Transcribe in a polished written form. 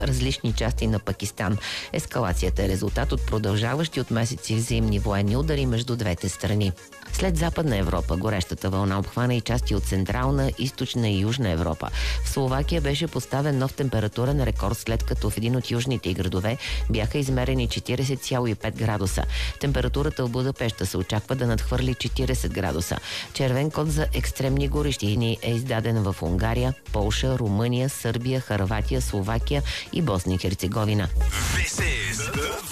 различни части на Пакистан. Ескалацията е резултат от продължаващи от месеци взаимни военни удари между двете страни. След Западна Европа, горещата вълна обхвана и части от Централна, Източна и Южна Европа. В Словакия беше поставен нов температурен рекорд, след като в един от южните градове бяха измерени 40,5 градуса. Температурата в Будапеща се очаква да надхвърли 40 градуса. Червен код за екстремни горещини е издаден в Унгария, Полша, Румъния, Сърбия, Хърватия, Словакия и Босна и Херцеговина. This is